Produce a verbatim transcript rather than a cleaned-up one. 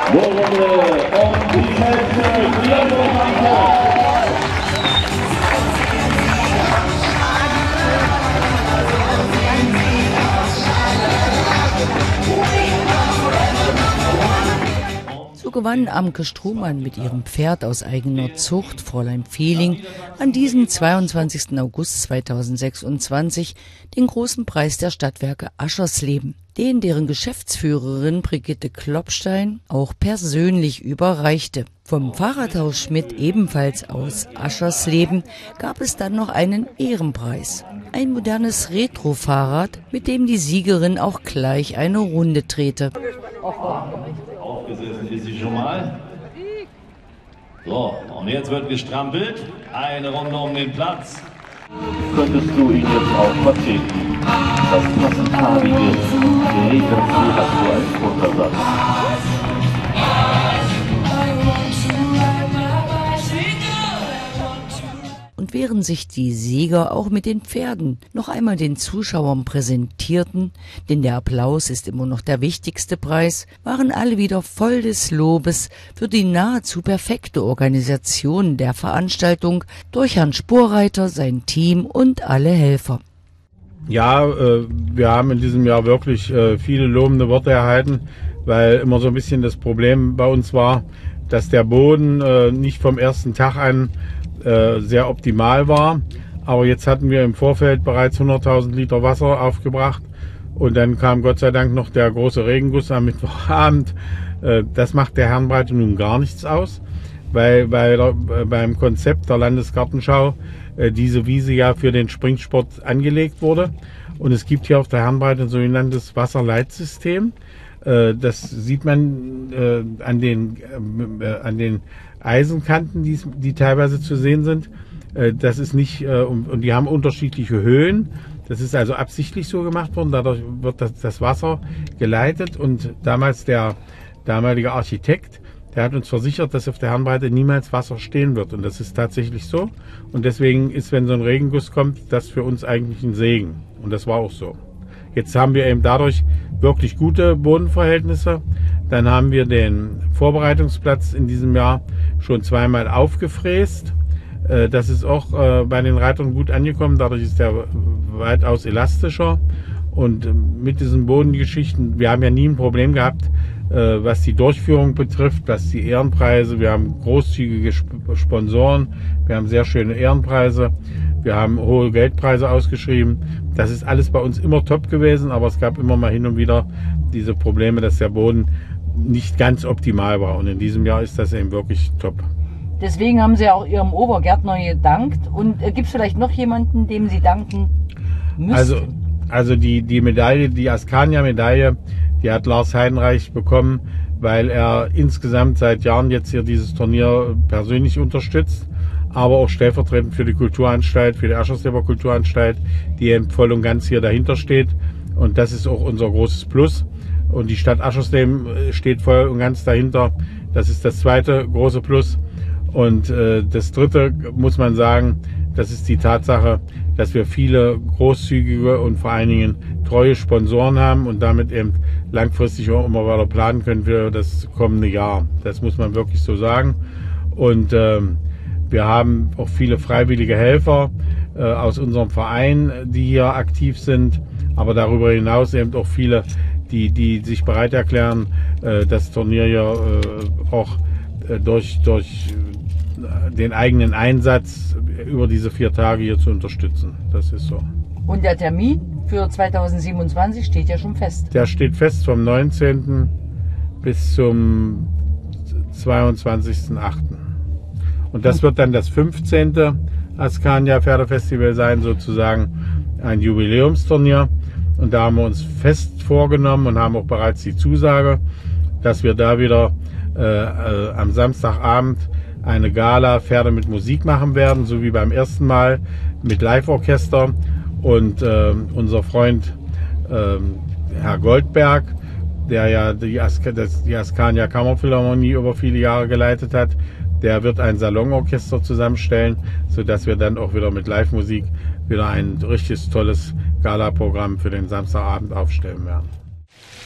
Vorrunde und die schnellste Diagonale. So gewann Amke Strohmann mit ihrem Pferd aus eigener Zucht, Fräulein Feeling, an diesem zweiundzwanzigsten August zweitausendsechsundzwanzig den großen Preis der Stadtwerke Aschersleben, den deren Geschäftsführerin Brigitte Klopstein auch persönlich überreichte. Vom Fahrradhaus Schmidt, ebenfalls aus Aschersleben, gab es dann noch einen Ehrenpreis. Ein modernes Retro-Fahrrad, mit dem die Siegerin auch gleich eine Runde drehte. Aufgesessen ist sie schon mal. So, und jetzt wird gestrampelt. Eine Runde um den Platz. Könntest du ihn jetzt auch vertreten? Das passentabige Regenziel hast du als Untersatz. Und während sich die Sieger auch mit den Pferden noch einmal den Zuschauern präsentierten, denn der Applaus ist immer noch der wichtigste Preis, waren alle wieder voll des Lobes für die nahezu perfekte Organisation der Veranstaltung durch Herrn Sporreiter, sein Team und alle Helfer. Ja, äh, wir haben in diesem Jahr wirklich äh, viele lobende Worte erhalten, weil immer so ein bisschen das Problem bei uns war, dass der Boden äh, nicht vom ersten Tag an sehr optimal war, aber jetzt hatten wir im Vorfeld bereits hunderttausend Liter Wasser aufgebracht und dann kam Gott sei Dank noch der große Regenguss am Mittwochabend. Das macht der Herrenbreite nun gar nichts aus, weil, weil beim Konzept der Landesgartenschau diese Wiese ja für den Springsport angelegt wurde und es gibt hier auf der Herrenbreite ein sogenanntes Wasserleitsystem. Das sieht man an den, an den Eisenkanten, die, die teilweise zu sehen sind. Das ist nicht, und die haben unterschiedliche Höhen. Das ist also absichtlich so gemacht worden. Dadurch wird das, das Wasser geleitet. Und damals der damalige Architekt, der hat uns versichert, dass auf der Herrenbreite niemals Wasser stehen wird. Und das ist tatsächlich so. Und deswegen ist, wenn so ein Regenguss kommt, das für uns eigentlich ein Segen. Und das war auch so. Jetzt haben wir eben dadurch wirklich gute Bodenverhältnisse. Dann haben wir den Vorbereitungsplatz in diesem Jahr schon zweimal aufgefräst. Das ist auch bei den Reitern gut angekommen. Dadurch ist der weitaus elastischer. Und mit diesen Bodengeschichten, wir haben ja nie ein Problem gehabt, was die Durchführung betrifft, was die Ehrenpreise. Wir haben großzügige Sponsoren, wir haben sehr schöne Ehrenpreise, wir haben hohe Geldpreise ausgeschrieben. Das ist alles bei uns immer top gewesen, aber es gab immer mal hin und wieder diese Probleme, dass der Boden nicht ganz optimal war. Und in diesem Jahr ist das eben wirklich top. Deswegen haben Sie auch Ihrem Obergärtner gedankt. Und äh, gibt es vielleicht noch jemanden, dem Sie danken müssten? Also, also die, die Medaille, die Askania-Medaille, die hat Lars Heidenreich bekommen, weil er insgesamt seit Jahren jetzt hier dieses Turnier persönlich unterstützt, aber auch stellvertretend für die Kulturanstalt, für die Aschersleber Kulturanstalt, die eben voll und ganz hier dahinter steht. Und das ist auch unser großes Plus. Und die Stadt Aschersleben steht voll und ganz dahinter. Das ist das zweite große Plus. Und äh, das dritte muss man sagen, das ist die Tatsache, dass wir viele großzügige und vor allen Dingen treue Sponsoren haben und damit eben langfristig auch immer weiter planen können für das kommende Jahr. Das muss man wirklich so sagen. Und äh, wir haben auch viele freiwillige Helfer äh, aus unserem Verein, die hier aktiv sind, aber darüber hinaus eben auch viele, die, die sich bereit erklären, äh, das Turnier ja äh, auch äh, durch, durch den eigenen Einsatz über diese vier Tage hier zu unterstützen. Das ist so. Und der Termin für zweitausendsiebenundzwanzig steht ja schon fest. Der steht fest vom neunzehnten bis zum zweiundzwanzigsten achten Und das wird dann das fünfzehnte Askania Pferdefestival sein, sozusagen ein Jubiläumsturnier. Und da haben wir uns fest vorgenommen und haben auch bereits die Zusage, dass wir da wieder äh, äh, am Samstagabend eine Gala Pferde mit Musik machen werden, so wie beim ersten Mal mit Live-Orchester. Und äh, unser Freund äh, Herr Goldberg, der ja die, As das, die Askania Kammerphilharmonie über viele Jahre geleitet hat, der wird ein Salonorchester zusammenstellen, sodass wir dann auch wieder mit Live-Musik wieder ein richtig tolles Gala-Programm für den Samstagabend aufstellen werden.